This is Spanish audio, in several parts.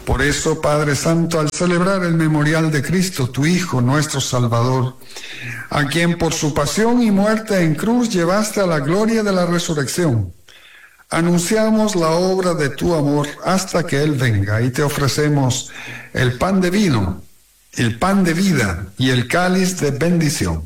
Por eso, Padre Santo, al celebrar el memorial de Cristo, tu Hijo, nuestro Salvador, a quien por su pasión y muerte en cruz llevaste a la gloria de la resurrección, anunciamos la obra de tu amor hasta que Él venga y te ofrecemos el pan de vino, el pan de vida y el cáliz de bendición.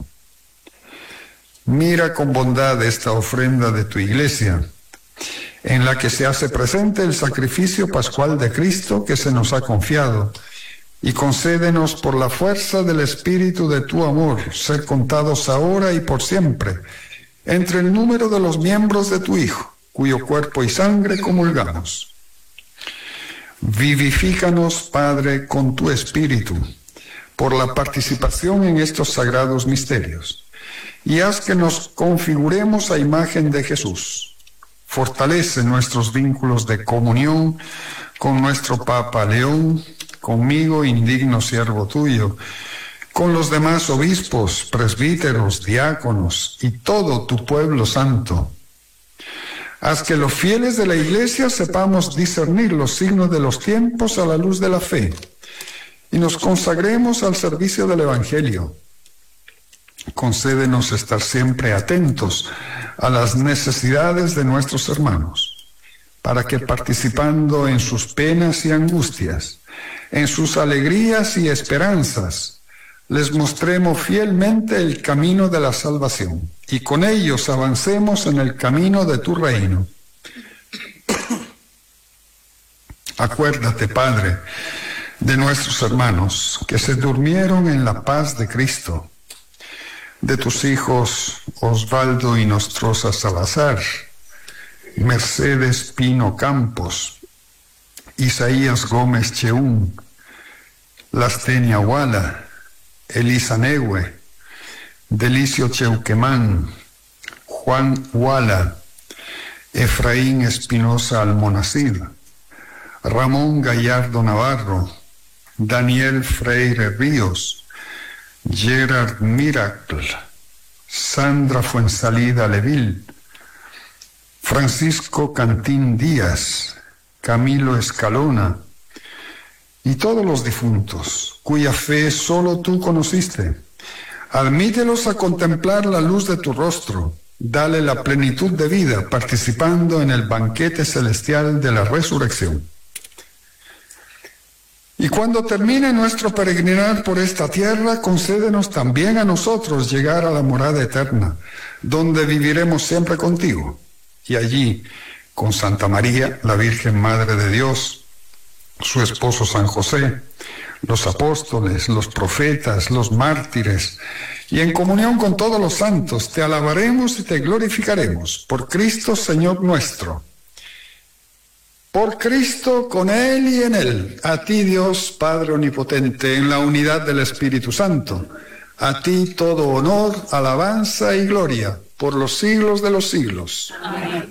Mira con bondad esta ofrenda de tu iglesia, en la que se hace presente el sacrificio pascual de Cristo que se nos ha confiado, y concédenos por la fuerza del Espíritu de tu amor ser contados ahora y por siempre entre el número de los miembros de tu Hijo, cuyo cuerpo y sangre comulgamos. Vivifícanos, Padre, con tu Espíritu, por la participación en estos sagrados misterios, y haz que nos configuremos a imagen de Jesús. Fortalece nuestros vínculos de comunión con nuestro Papa León, conmigo, indigno siervo tuyo, con los demás obispos, presbíteros, diáconos y todo tu pueblo santo. Haz que los fieles de la Iglesia sepamos discernir los signos de los tiempos a la luz de la fe y nos consagremos al servicio del Evangelio. Concédenos estar siempre atentos a las necesidades de nuestros hermanos, para que participando en sus penas y angustias, en sus alegrías y esperanzas, les mostremos fielmente el camino de la salvación y con ellos avancemos en el camino de tu reino. Acuérdate, Padre, de nuestros hermanos que se durmieron en la paz de Cristo, de tus hijos Osvaldo y Nostroza Salazar, Mercedes Pino Campos, Isaías Gómez Cheún, Lastenia Huala, Elisa Negue, Delicio Cheuquemán, Juan Huala, Efraín Espinosa Almonacid, Ramón Gallardo Navarro, Daniel Freire Ríos, Gerard Miracle, Sandra Fuensalida Leville, Francisco Cantín Díaz, Camilo Escalona y todos los difuntos, cuya fe solo tú conociste. Admítelos a contemplar la luz de tu rostro, dale la plenitud de vida participando en el banquete celestial de la resurrección. Y cuando termine nuestro peregrinar por esta tierra, concédenos también a nosotros llegar a la morada eterna, donde viviremos siempre contigo. Y allí, con Santa María, la Virgen Madre de Dios, su esposo San José, los apóstoles, los profetas, los mártires, y en comunión con todos los santos, te alabaremos y te glorificaremos, por Cristo Señor nuestro. Por Cristo, con Él y en Él, a ti Dios Padre Omnipotente, en la unidad del Espíritu Santo, a ti todo honor, alabanza y gloria, por los siglos de los siglos. Amén.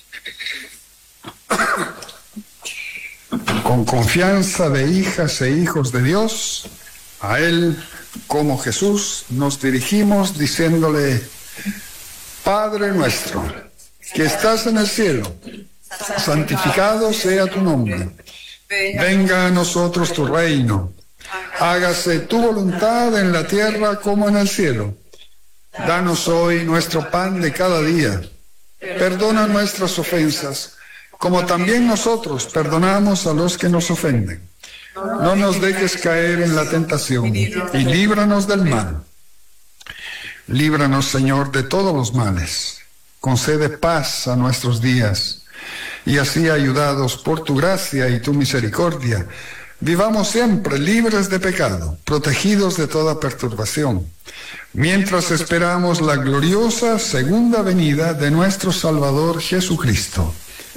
Con confianza de hijas e hijos de Dios, a Él, como Jesús, nos dirigimos diciéndole: Padre nuestro, que estás en el cielo, santificado sea tu nombre. Venga a nosotros tu reino. Hágase tu voluntad en la tierra como en el cielo. Danos hoy nuestro pan de cada día. Perdona nuestras ofensas, como también nosotros perdonamos a los que nos ofenden. No nos dejes caer en la tentación y líbranos del mal. Líbranos, Señor, de todos los males. Concede paz a nuestros días. Y así, ayudados por tu gracia y tu misericordia, vivamos siempre libres de pecado, protegidos de toda perturbación, mientras esperamos la gloriosa segunda venida de nuestro Salvador Jesucristo.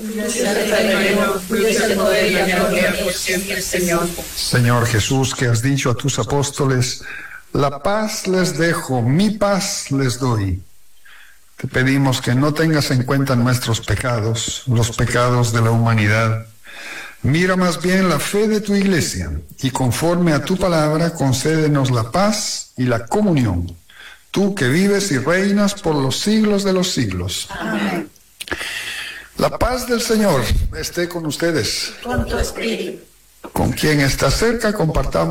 Señor Jesús, que has dicho a tus apóstoles: la paz les dejo, mi paz les doy. Te pedimos que no tengas en cuenta nuestros pecados, los pecados de la humanidad. Mira más bien la fe de tu iglesia y conforme a tu palabra concédenos la paz y la comunión. Tú que vives y reinas por los siglos de los siglos. Amén. La paz del Señor esté con ustedes. Con tu espíritu. con quien está cerca, compartamos